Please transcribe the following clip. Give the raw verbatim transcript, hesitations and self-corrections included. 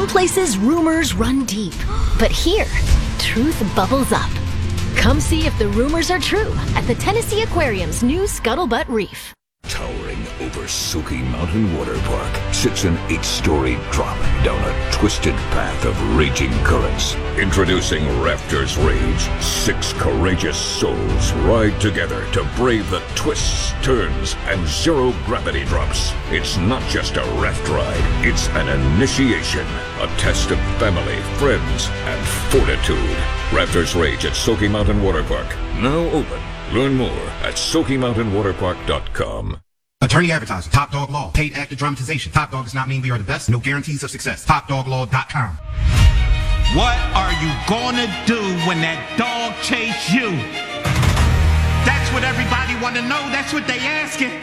Some places rumors run deep, but here, truth bubbles up. Come see if the rumors are true at the Tennessee Aquarium's new Scuttlebutt Reef. Towering over Soaky Mountain Water Park sits an eight-story drop down a twisted path of raging currents. Introducing Raptor's Rage. Six courageous souls ride together to brave the twists, turns, and zero-gravity drops. It's not just a raft ride, it's an initiation. A test of family, friends, and fortitude. Raptor's Rage at Soaky Mountain Water Park. Now open. Learn more at soaky mountain water park dot com. Attorney advertising. Top Dog Law. Paid actor dramatization. Top Dog does not mean we are the best. No guarantees of success. top dog law dot com. What are you gonna do when that dog chase you? That's what everybody wanna know. That's what they asking.